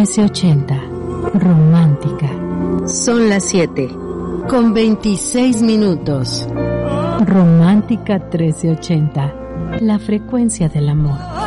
1380. Romántica. Son las 7:26. Romántica 1380. La frecuencia del amor.